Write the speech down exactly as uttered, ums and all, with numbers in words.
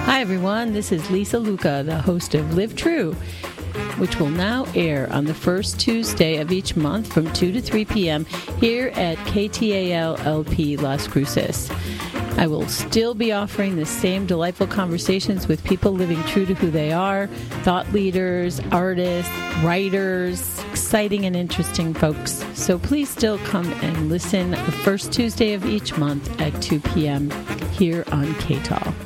Hi, everyone. This is Lisa Luca, the host of Live True, which will now air on the first Tuesday of each month from two to three p.m. here at K T A L L P Las Cruces. I will still be offering the same delightful conversations with people living true to who they are, thought leaders, artists, writers, exciting and interesting folks. So please still come and listen the first Tuesday of each month at two p.m. here on K T A L.